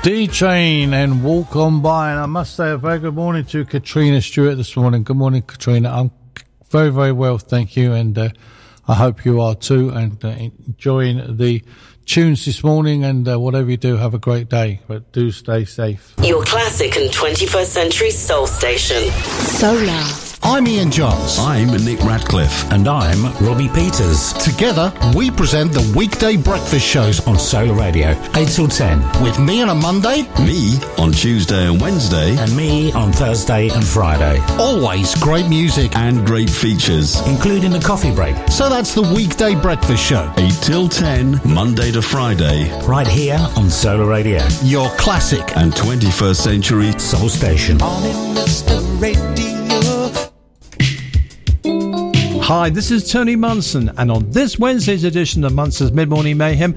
D-Train and Walk On By. And I must say a very good morning to Katrina Stewart this morning. Good morning, Katrina. I'm very, very well, thank you. And I hope you are too. And enjoying the tunes this morning. And whatever you do, have a great day. But do stay safe. Your classic and 21st century soul station. Solar. I'm Ian Johns. I'm Nick Radcliffe. And I'm Robbie Peters. Together, we present the weekday breakfast shows on Solar Radio, 8 till 10. With me on a Monday, me on Tuesday and Wednesday, and me on Thursday and Friday. Always great music and great features, including the coffee break. So that's the weekday breakfast show. 8 till 10, Monday to Friday. Right here on Solar Radio. Your classic and 21st century soul station. Morning, Mr. Radio. Hi, this is Tony Munson, and on this Wednesday's edition of Munson's Mid-Morning Mayhem,